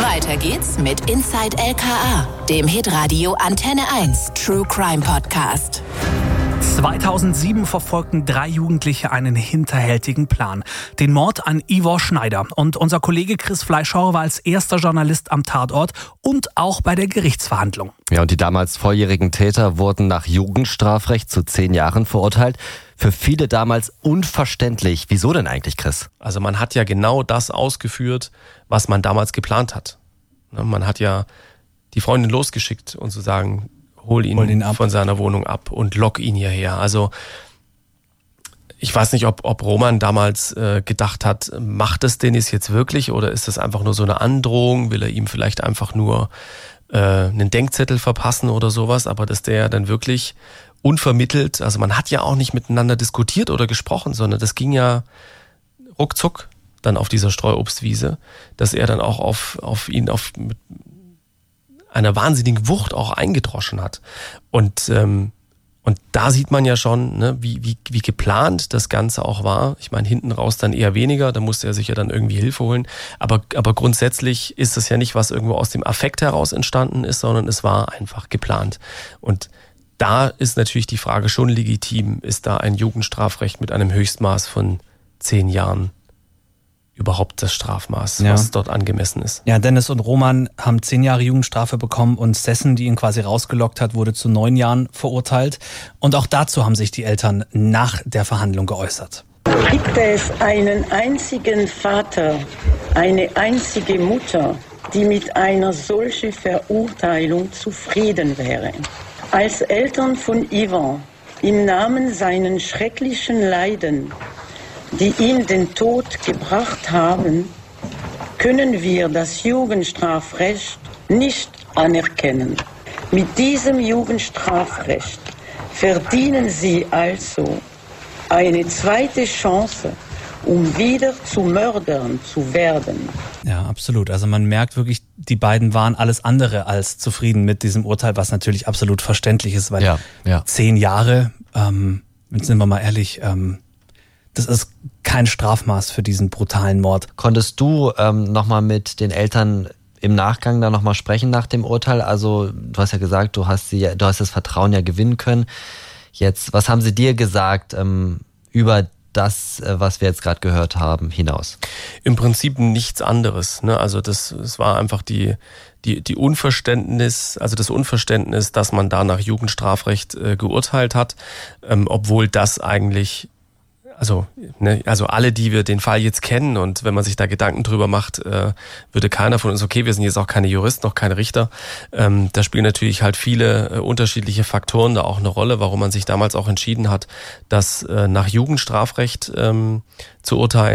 Weiter geht's mit Inside LKA, dem Hitradio Antenne 1 True Crime Podcast. 2007 verfolgten 3 Jugendliche einen hinterhältigen Plan. Den Mord an Ivor Schneider. Und unser Kollege Chris Fleischhauer war als erster Journalist am Tatort und auch bei der Gerichtsverhandlung. Ja, und die damals volljährigen Täter wurden nach Jugendstrafrecht zu 10 Jahren verurteilt. Für viele damals unverständlich. Wieso denn eigentlich, Chris? Also man hat ja genau das ausgeführt, was man damals geplant hat. Man hat ja die Freundin losgeschickt und zu sagen, hol ihn von seiner Wohnung ab und lock ihn hierher. Also ich weiß nicht, ob Roman damals gedacht hat, macht es Dennis jetzt wirklich oder ist das einfach nur so eine Androhung? Will er ihm vielleicht einfach nur einen Denkzettel verpassen oder sowas? Aber dass der dann wirklich unvermittelt, also man hat ja auch nicht miteinander diskutiert oder gesprochen, sondern das ging ja ruckzuck dann auf dieser Streuobstwiese, dass er dann auch auf ihn mit einer wahnsinnigen Wucht auch eingedroschen hat. Und da sieht man ja schon, ne, wie geplant das Ganze auch war. Ich meine, hinten raus dann eher weniger, da musste er sich ja dann irgendwie Hilfe holen. Aber grundsätzlich ist es ja nicht, was irgendwo aus dem Affekt heraus entstanden ist, sondern es war einfach geplant. Und da ist natürlich die Frage schon legitim, ist da ein Jugendstrafrecht mit einem Höchstmaß von 10 Jahren überhaupt das Strafmaß, was dort angemessen ist. Ja, Dennis und Roman haben 10 Jahre Jugendstrafe bekommen und Sessen, die ihn quasi rausgelockt hat, wurde zu 9 Jahren verurteilt. Und auch dazu haben sich die Eltern nach der Verhandlung geäußert. Gibt es einen einzigen Vater, eine einzige Mutter, die mit einer solchen Verurteilung zufrieden wäre? Als Eltern von Yvan, im Namen seinen schrecklichen Leiden, die ihm den Tod gebracht haben, können wir das Jugendstrafrecht nicht anerkennen. Mit diesem Jugendstrafrecht verdienen sie also eine zweite Chance, um wieder zu Mördern zu werden. Ja, absolut. Also man merkt wirklich, die beiden waren alles andere als zufrieden mit diesem Urteil, was natürlich absolut verständlich ist, weil 10 Jahre, sind wir mal ehrlich, das ist kein Strafmaß für diesen brutalen Mord. Konntest du nochmal mit den Eltern im Nachgang da nochmal sprechen nach dem Urteil? Also du hast ja gesagt, du hast das Vertrauen ja gewinnen können. Jetzt, was haben sie dir gesagt über das, was wir jetzt gerade gehört haben, hinaus? Im Prinzip nichts anderes. Ne? Also es war einfach die Unverständnis, also das Unverständnis, dass man da nach Jugendstrafrecht geurteilt hat, obwohl das eigentlich also alle, die wir den Fall jetzt kennen und wenn man sich da Gedanken drüber macht, würde keiner von uns, okay, wir sind jetzt auch keine Juristen, noch keine Richter, da spielen natürlich halt viele unterschiedliche Faktoren da auch eine Rolle, warum man sich damals auch entschieden hat, das nach Jugendstrafrecht zu urteilen.